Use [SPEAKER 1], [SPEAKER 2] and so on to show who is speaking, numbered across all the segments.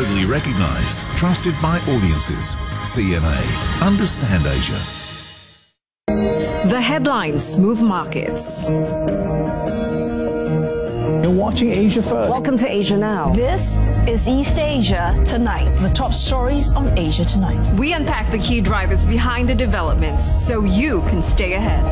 [SPEAKER 1] Globally recognised, trusted by audiences. CMA. Understand Asia.
[SPEAKER 2] The headlines move markets.
[SPEAKER 3] You're watching Asia First.
[SPEAKER 4] Welcome to Asia Now.
[SPEAKER 5] This is East Asia Tonight.
[SPEAKER 6] The top stories on Asia Tonight.
[SPEAKER 2] We unpack the key drivers behind the developments so you can stay ahead.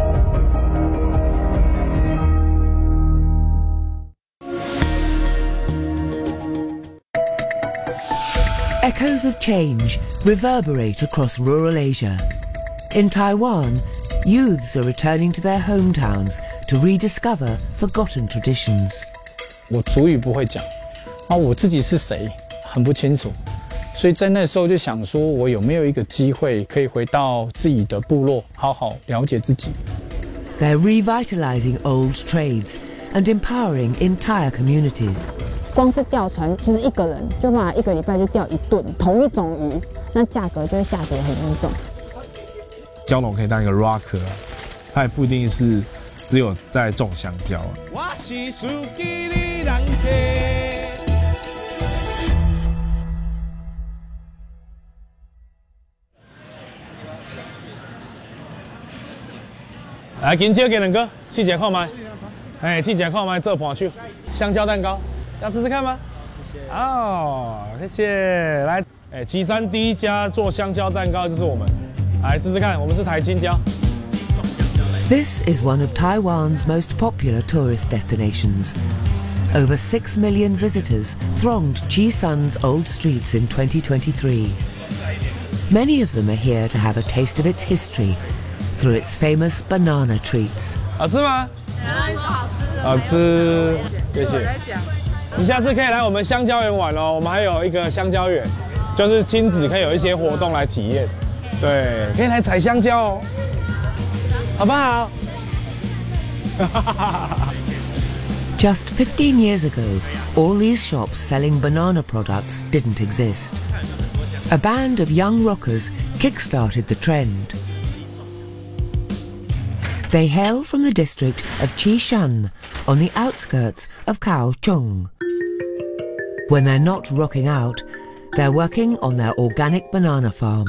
[SPEAKER 7] Echoes of change reverberate across rural Asia. In Taiwan, youths are returning to their hometowns to rediscover forgotten traditions.
[SPEAKER 3] 我族语不会讲，我自己是谁很不清楚，所以在那时候就想说，我有没有一个机会可以回到自己的部落，好好了解自己。
[SPEAKER 7] They're revitalizing old trades and empowering entire communities.
[SPEAKER 8] 光是钓船就是一个人就办法1个礼拜就钓1顿同一种鱼，那价格就会下跌很严重。
[SPEAKER 9] 蛟龙可以当一个 rocker 啊，它也不一定是只有在种香蕉啊。我是属于你人客。来，紧接给两个试一看麦，试一看麦做盘手，香蕉蛋糕。要吃吃看吗？谢谢。哦，谢谢。来，旗山第一家做香蕉蛋糕就是我们，来吃吃看，我们是台青椒。
[SPEAKER 7] This is one of Taiwan's most popular tourist destinations. Over 6 million visitors thronged Chisun's old streets in 2023. Many of them are here to have a taste of its history through its famous banana treats.
[SPEAKER 9] 好吃吗？好吃，谢谢。你下次可以来我们香蕉园玩哦，我们还有一个香蕉园，就是亲子可以有一些活动来体验，对，可以来采香蕉哦，好不好
[SPEAKER 7] ？Just 15 years ago, all these shops selling banana products didn't exist. A band of young rockers kick-started the trend. They hail from the district of Qishan, on the outskirts of Kaohsiung. When they're not rocking out, they're working on their organic banana farm.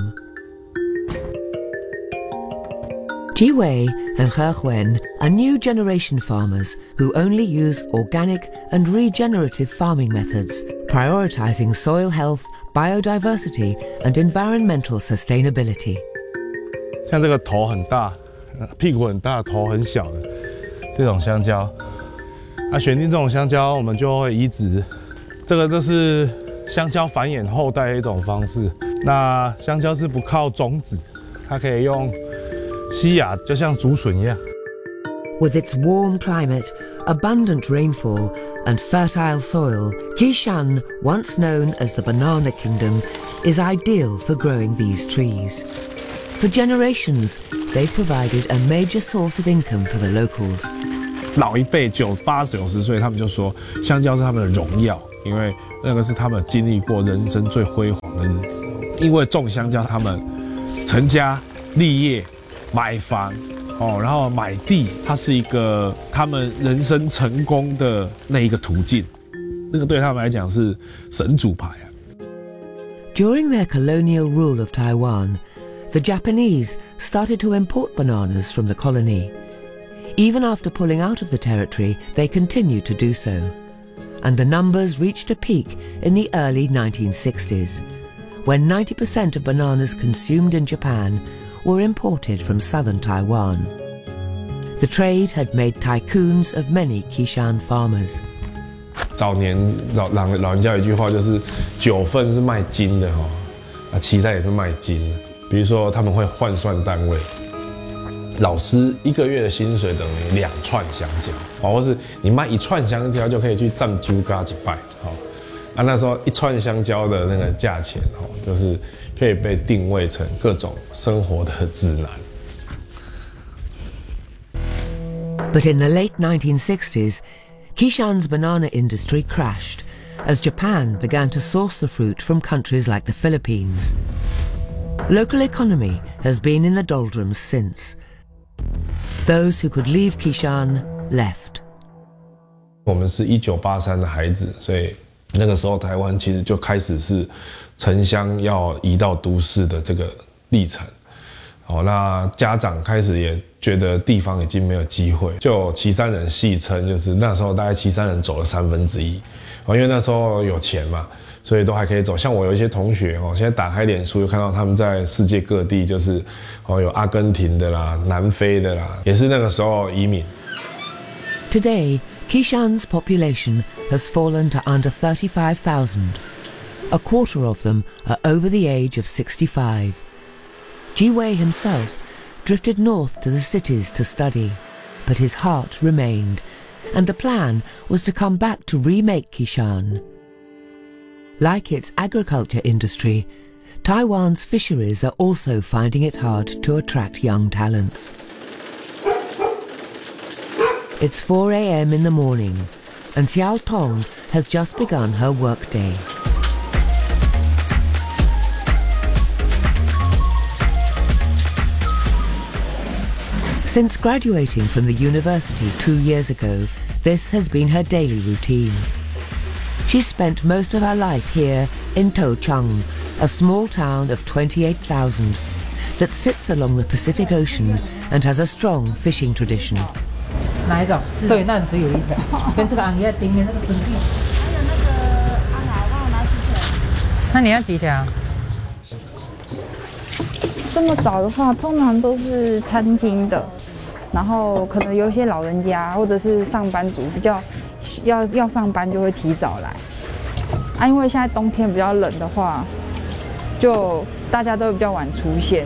[SPEAKER 7] Ji Wei and He Huan are new generation farmers who only use organic and regenerative farming methods, prioritizing soil health, biodiversity and environmental sustainability.
[SPEAKER 9] 像这个头很大，屁股很大，头很小的这种香蕉，选定这种香蕉，我们就会移植。这个就是香蕉繁衍后代的一种方式。那香蕉是不靠种子，它可以用吸芽，就像竹笋一样。
[SPEAKER 7] With its warm climate, abundant rainfall, and fertile soil, Qishan, once known as the Banana Kingdom, is ideal for growing these trees. For generations, they've provided a major source of income for the locals.
[SPEAKER 9] 老一辈80、90岁，他们就说香蕉是他们的荣耀，因为那个是他们经历过人生最辉煌的日子。因为种香蕉，他们成家立业、买房，然后买地，它是一个他们人生成功的那一个途径。那个对他们来讲是神主牌啊。
[SPEAKER 7] During their colonial rule of Taiwan, the Japanese started to import bananas from the colony. Even after pulling out of the territory, they continued to do so. And the numbers reached a peak in the early 1960s, when 90% of bananas consumed in Japan were imported from southern Taiwan. The trade had made tycoons of many Qishan farmers.
[SPEAKER 9] 早年老人家有一句话，就是9份是卖金的岐山也是卖金的。比如说他们会换算单位。老师1个月的薪水等于2串香蕉，或是你卖1串香蕉就可以去占酒家1拜，那时候1串香蕉的那个价钱，就是可以被定位成各种生活的指南。
[SPEAKER 7] But in the late 1960s, Qishan's banana industry crashed as Japan began to source the fruit from countries like the Philippines. Local economy has been in the doldrums since. Those who could leave Qishan left.
[SPEAKER 9] 我们是1983的孩子，所以那个时候台湾其实就开始是城乡要移到都市的这个历程。那家长开始也觉得地方已经没有机会，就旗山人戏称，就是那时候大概旗山人走了1/3，因为那时候有钱嘛，所以都还可以走。像我有一些同学现在打开脸书就看到他们在世界各地，就是有阿根廷的啦、南非的啦，也是那个时候移民。
[SPEAKER 7] Today, Kishan's population has fallen to under 35,000. A quarter of them are over the age of 65. Ji Wei himself drifted north to the cities to study, but his heart remained, and the plan was to come back to remake Kishan. Like its agriculture industry, Taiwan's fisheries are also finding it hard to attract young talents. It's 4 a.m. in the morning, and Xiao Tong has just begun her workday. Since graduating from the university 2 years ago, this has been her daily routine. She's spent most of her life here in Tochang, a small town of 28,000 that sits along the Pacific Ocean and has a strong fishing tradition.
[SPEAKER 4] 哪一种？对，那只有一条，跟这个昂叶丁的那个分地。还有那个阿奶，帮我拿几条。那你要几条？
[SPEAKER 10] 这么早的话，通常都是餐厅的，然后可能有一些老人家或者是上班族比较要上班就会提早来。因为现在冬天比较冷的话，就大家都比较晚出现。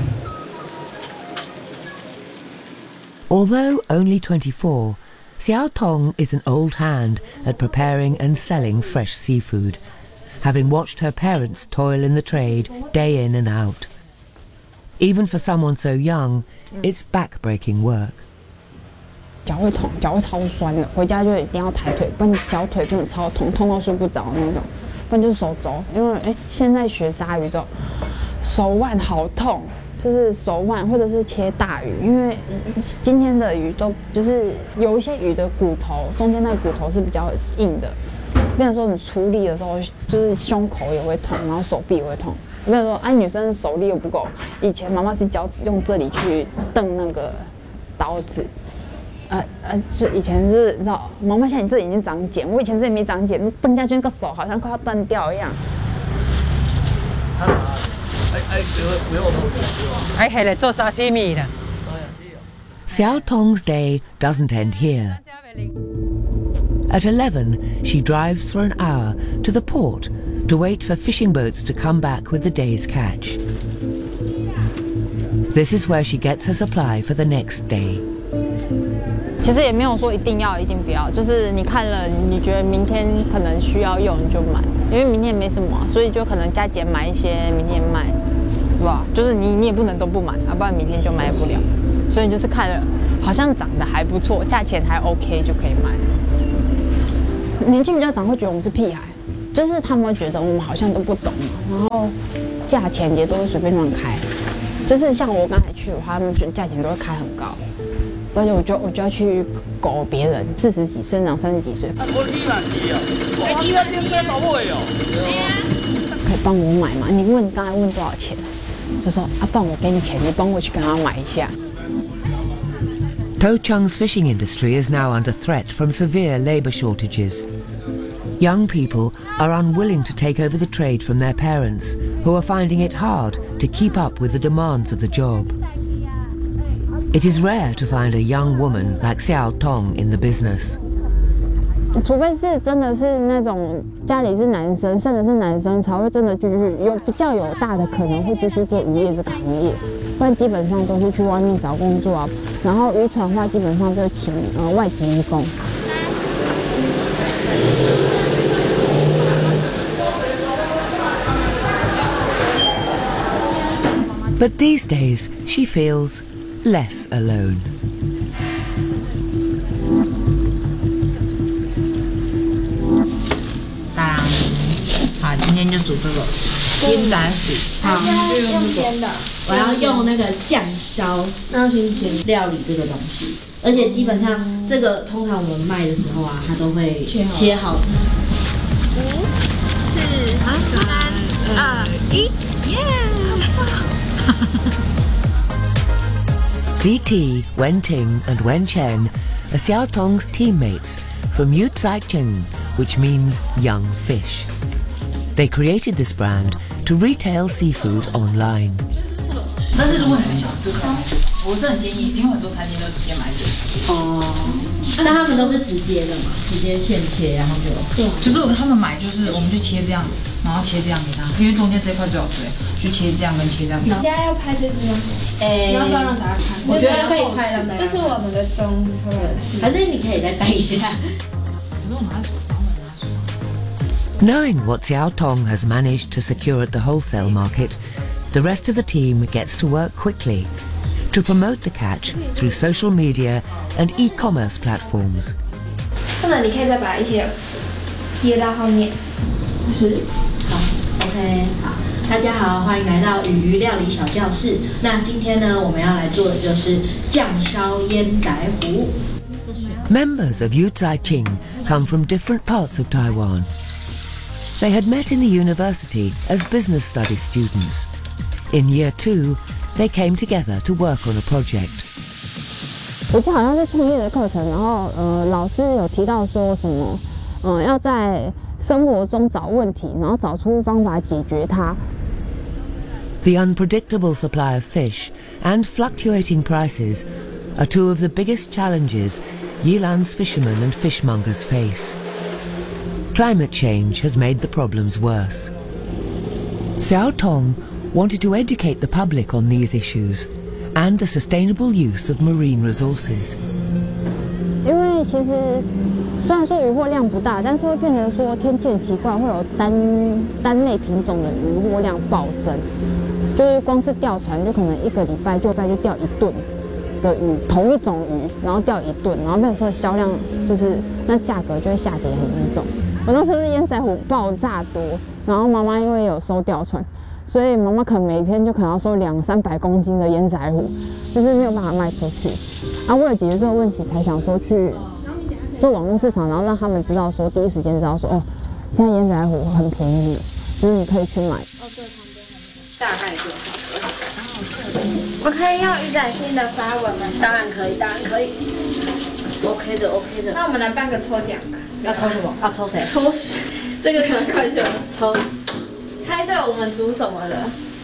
[SPEAKER 7] Although only 24, Xiao Tong is an old hand at preparing and selling fresh seafood, having watched her parents toil in the trade day in and out. Even for someone so young, it's back-breaking work.
[SPEAKER 8] 脚会痛，脚会超酸的，回家就一定要抬腿，不然小腿真的超痛，痛到睡不着那种。不然就是手肘，因为现在学鲨鱼之后，手腕好痛。就是手腕或者是切大鱼，因为今天的鱼都就是有一些鱼的骨头中间那个骨头是比较硬的，比如说你出力的时候，就是胸口也会痛，然后手臂也会痛。比如说女生手力又不够，以前妈妈是教用这里去蹬那个刀子，就以前是你知道，妈妈现在你这里已经长茧，我以前这里没长茧，蹬下去那个手好像快要断掉一样。
[SPEAKER 7] Xiao Tong's day doesn't end here. At 11, she drives for an hour to the port to wait for fishing boats to come back with the day's catch. This is where she gets her supply for the next day.
[SPEAKER 8] 其实也没有说一定要一定不要，就是你看了你觉得明天可能需要用你就买，因为明天没什么，所以就可能加减买一些，明天卖。对吧？就是你也不能都不买，不然明天就卖不了。所以就是看了，好像长得还不错，价钱还 OK 就可以买。年纪比较长会觉得我们是屁孩，就是他们会觉得我们好像都不懂，然后价钱也都会随便乱开。就是像我刚才去的话，他们觉得价钱都会开很高，而且我就要去狗别人40几岁，然后30几岁。可以帮我买吗？你刚才问多少钱？就说不然我给你钱，你帮我去跟他买一下。
[SPEAKER 7] Tochang's fishing industry is now under threat from severe labour shortages. Young people are unwilling to take over the trade from their parents, who are finding it hard to keep up with the demands of the job. It is rare to find a young woman like Xiao Tong in the business.
[SPEAKER 8] 除非是真的是那种家里是男生，生的是男生，才会真的继续比较有大的可能会继续做渔业这个行业，不然基本上都是去外面找工作啊。然后渔船的话，基本上就请外籍移工。
[SPEAKER 7] But these days, she feels less alone.
[SPEAKER 11] 好，今天就煮这个煎仔腐。好，就用这个。我要用那个酱烧，那要先煎料理这个东西。而且基本上这个通常我们卖的时候啊，它都会切好。
[SPEAKER 7] Ziti, Wenting and Wenchen are Xiaotong's teammates from Yu Zai Cheng, which means young fish. They created this brand to retail seafood online.
[SPEAKER 11] 但是如果你们想吃可以，我是很建议，因为很多餐厅都直接买这个。哦，但他们都是直接的嘛，直接现切，然后就是他们买就是我们就切这样，然后切这样给他，因为中间这块最好吃，就切这样跟切这样。
[SPEAKER 12] 你现在要拍这支吗？你要不要让大家看？
[SPEAKER 11] 我觉得可以拍让大家。
[SPEAKER 12] 这是我们的中客人，
[SPEAKER 11] 反正你可以再带一下。
[SPEAKER 7] Knowing what Xiaotong has managed to secure at the wholesale market, the rest of the team gets to work quickly to promote the catch through social media and e-commerce platforms.
[SPEAKER 12] 或者你可以再把一些贴到后面。
[SPEAKER 11] 是，好 ，OK， 好，大家好，欢迎来到鱼鱼料理小教室。那今天呢，我们要来做的就是酱烧烟白糊。
[SPEAKER 7] Members of Yu Zai Ching come from different parts of Taiwan. They had met in the university as business studies students. In year 2, they came together to work on a project.
[SPEAKER 8] 我记得好像是创业的课程，然后老师有提到说什么，要在生活中找问题，然后找出方法解决它。
[SPEAKER 7] The unpredictable supply of fish and fluctuating prices are two of the biggest challenges Yilan's fishermen and fishmongers face. Climate change has made the problems worse. Xiaotong wanted to educate the public on these issues and the sustainable use of marine resources.
[SPEAKER 8] 因为其实虽然说渔获量不大，但是会变成说天气很奇怪，会有单类品种的渔获量暴增，就是光是钓船就可能1个礼拜就钓1吨的鱼，同一种鱼，然后钓1吨，然后变成说销量就是那价格就会下跌很严重。我那时候是烟仔虎爆炸多，然后妈妈因为有收钓船，所以妈妈可能每天就可能要收200-300公斤的烟仔虎，就是没有办法卖出去。啊，为了解决这个问题，才想说去做网络市场，然后让他们知道说，第一时间知道说，哦，现在烟仔虎很便宜，就是你可以去买。哦，对，旁边
[SPEAKER 12] 大概就好。我可以用鱼仔拼的发文吗？
[SPEAKER 11] 当然可以，当然可以。OK 的，OK 的。
[SPEAKER 12] 那我们来办个抽奖吧。
[SPEAKER 11] 要抽什么？要抽谁？
[SPEAKER 12] 抽这个很快就抽。猜对我们组什么的？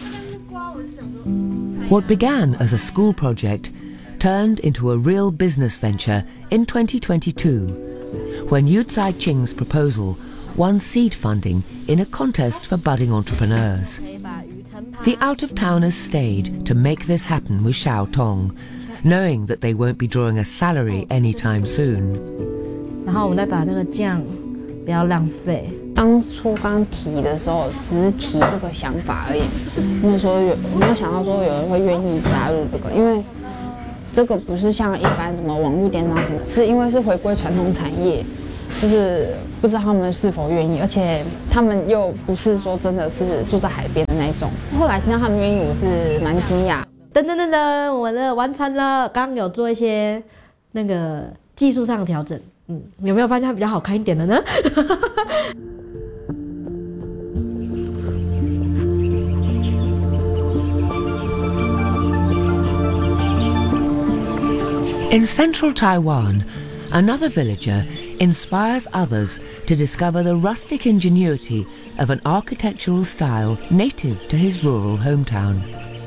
[SPEAKER 7] What began as a school project turned into a real business venture in 2022, when Yu Zai Ching's proposal won seed funding in a contest for budding entrepreneurs. The out-of-towners stayed to make this happen with Xiaotong, knowing that they won't be drawing a salary anytime soon.
[SPEAKER 11] 然后我们再把这个酱不要浪费。
[SPEAKER 8] 当初刚提的时候，只是提这个想法而已，没有想到说有人会愿意加入这个，因为这个不是像一般什么网络电商什么，是因为是回归传统产业，就是不知道他们是否愿意，而且他们又不是说真的是住在海边的那种。后来听到他们愿意，我是蛮惊讶。
[SPEAKER 11] 噔，我的完成了，刚刚有做一些那个技术上的调整。有没有发现它比较好看一点的呢？
[SPEAKER 7] In central Taiwan, another villager inspires others to discover the rustic ingenuity of an architectural style native to his rural hometown.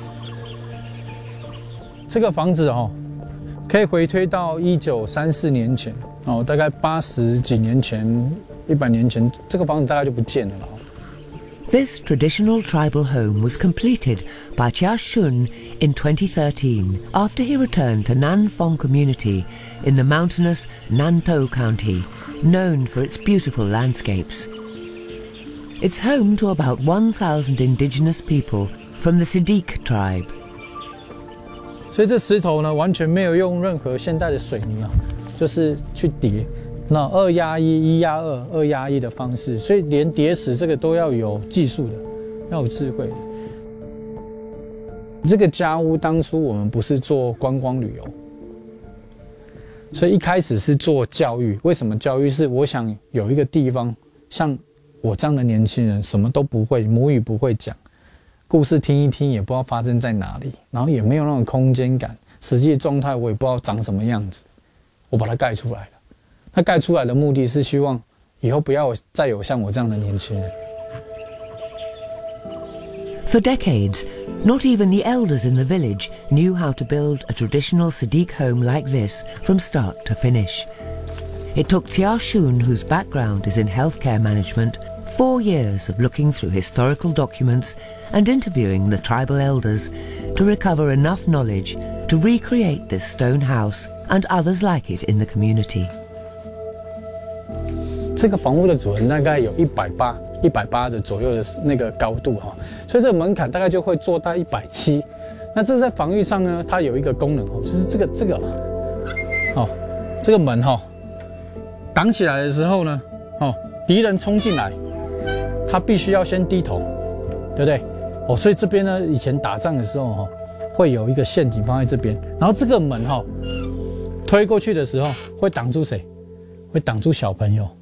[SPEAKER 3] 这个房子可以回推到1934年前大概80几年前、100年前，这个房子大概就不见了。
[SPEAKER 7] This traditional tribal home was completed by Chia Shun in 2013 after he returned to Nanfong community in the mountainous Nantou County, known for its beautiful landscapes. It's home to about 1,000 indigenous people from the Siddiq tribe.
[SPEAKER 3] 所以这石头呢，完全没有用任何现代的水泥就是去叠。 那2压1、1压2、2压1的方式，所以连叠石这个都要有技术的，要有智慧的。这个家屋当初我们不是做观光旅游，所以一开始是做教育。为什么教育？是我想有一个地方像我这样的年轻人什么都不会，母语不会讲，故事听一听也不知道发生在哪里，然后也没有那种空间感，实际状态我也不知道长什么样子，我把它盖出来了。那盖出来的目的是希望以后不要再有像我这样的年轻人。
[SPEAKER 7] For decades, not even the elders in the village knew how to build a traditional Sadiq home like this from start to finish. It took Tia Shun, whose background is in healthcare management, 4 years of looking through historical documents and interviewing the tribal elders to recover enough knowledge to recreate this stone house and others like it in the community.
[SPEAKER 3] 这个房屋的主人大概有180的左右的那个高度哈，所以这个门槛大概就会做到170。那这在防御上呢，它有一个功能哦，就是这个门哈，挡起来的时候呢，敌人冲进来，他必须要先低头，对不对？所以这边呢，以前打仗的时候会有一个陷阱放在这边，然后这个门推过去的时候会挡住谁？会挡住小朋友。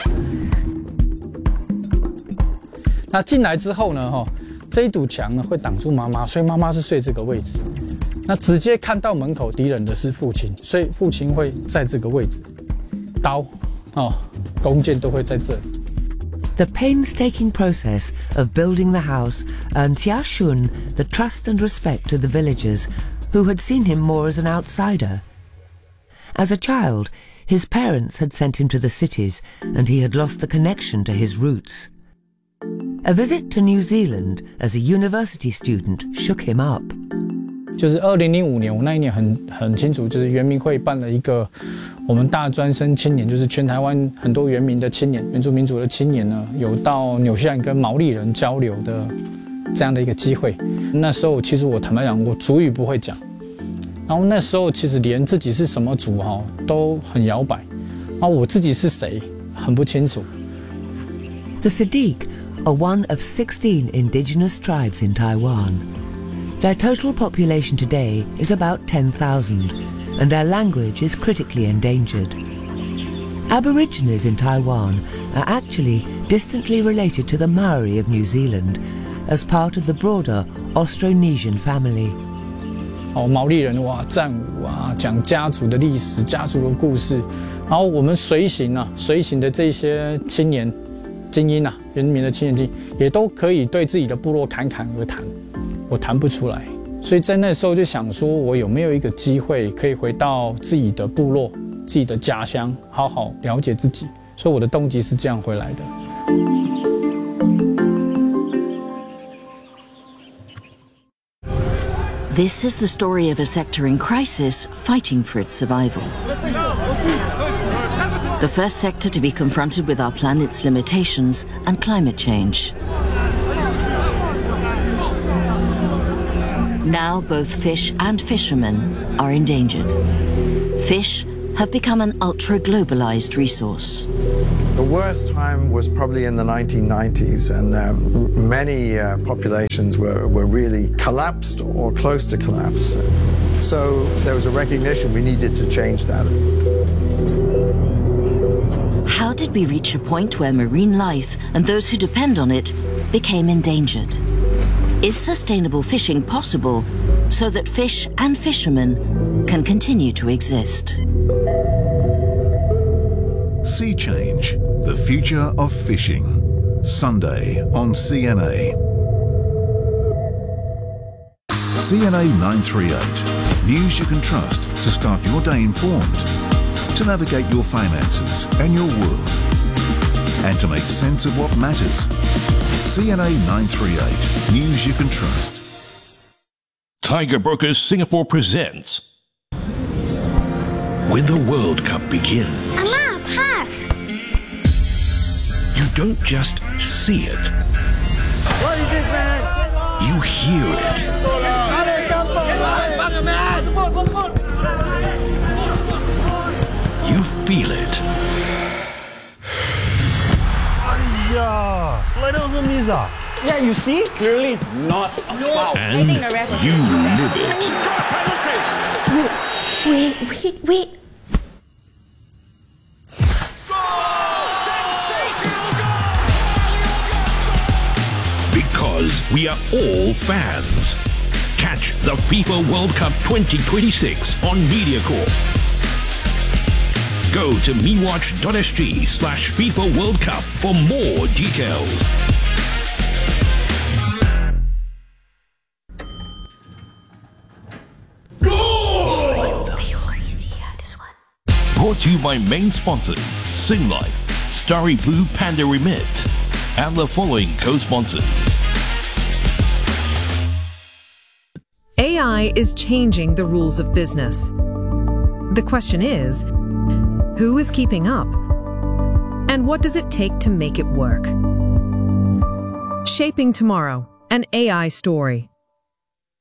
[SPEAKER 3] 那进来之后呢，这一堵墙呢会挡住妈妈，所以妈妈是睡这个位置。那直接看到门口敌人的是父亲，所以父亲会在这个位置，刀、弓箭都会在这里。
[SPEAKER 7] The painstaking process of building the house earned Tia Shun the trust and respect of the villagers, who had seen him more as an outsider. As a child, his parents had sent him to the cities, and he had lost the connection to his roots. A visit to New Zealand as a university student shook him up.
[SPEAKER 3] 就是2005年，我那一年很清楚，就是原民会办了一个我们大专生青年，就是全台湾很多原民的青年、原住民族的青年呢，有到纽西兰跟毛利人交流的这样的一个机会。那时候其实我坦白讲，我族语不会讲，然后那时候其实连自己是什么族都很摇摆，然后我自己是谁很不清楚。
[SPEAKER 7] The Sadiq are one of 16 indigenous tribes in Taiwan. Their total population today is about 10,000, and their language is critically endangered. Aborigines in Taiwan are actually distantly related to the Maori of New Zealand as part of the broader Austronesian family.
[SPEAKER 3] 毛利人战舞讲家族的历史、家族的故事，然后我们随行的这些青年精英原民的青年精英也都可以对自己的部落侃侃而谈，我谈不出来，所以在那时候就想说，我有没有一个机会可以回到自己的部落、自己的家乡，好好了解自己，所以我的动机是这样回来的。
[SPEAKER 13] This is the story of a sector in crisis fighting for its survival. The first sector to be confronted with our planet's limitations and climate change. Now both fish and fishermen are endangered. Fish have become an ultra-globalized resource.
[SPEAKER 14] The worst time was probably in the 1990s, and many populations were really collapsed or close to collapse. So there was a recognition we needed to change that.
[SPEAKER 13] How did we reach a point where marine life and those who depend on it became endangered? Is sustainable fishing possible so that fish and fishermen can continue to exist?
[SPEAKER 1] Sea Change, the future of fishing. Sunday on CNA. CNA 938. News you can trust to start your day informed, to navigate your finances and your world, and to make sense of what matters. CNA 938. News you can trust.
[SPEAKER 15] Tiger Brokers Singapore presents. When the World Cup begins,
[SPEAKER 12] Mama, pass!
[SPEAKER 15] You don't just see it.
[SPEAKER 12] What is this, man?
[SPEAKER 15] You hear it. You feel it.
[SPEAKER 16] Yeah, you see? Clearly not a foul.
[SPEAKER 15] And you live it.
[SPEAKER 12] Wait.
[SPEAKER 15] because we are all fans. Catch the FIFA World Cup 2026 on MediaCorp. Go to mewatch.sg/FIFA World Cup for more details. Brought to you by main sponsors Singlife, Starry Blue Panda Remit, and the following co-sponsors.
[SPEAKER 17] AI is changing the rules of business. The question is, who is keeping up? And what does it take to make it work? Shaping Tomorrow, an AI story.